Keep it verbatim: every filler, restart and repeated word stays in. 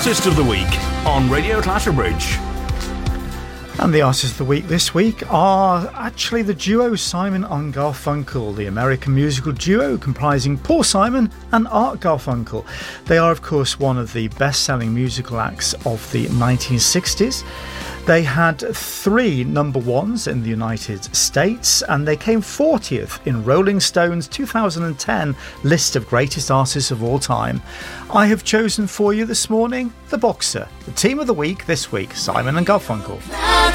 Artist of the Week on Radio Clatterbridge. And the artists of the week this week are actually the duo Simon and Garfunkel, the American musical duo comprising Paul Simon and Art Garfunkel. They are, of course, one of the best-selling musical acts of the nineteen sixties. They had three number ones in the United States, and they came fortieth in Rolling Stone's two thousand ten list of greatest artists of all time. I have chosen for you this morning The Boxer, the team of the week this week, Simon and Garfunkel.